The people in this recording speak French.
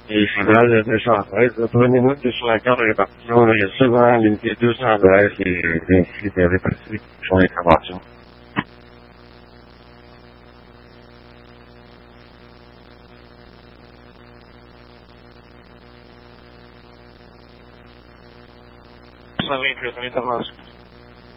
il faudra le 213. Prenez-note que sur la carte de répartition, il y a souvent l'unité 213 qui est répartie sur l'intervention. Ça va inclure l'intervention.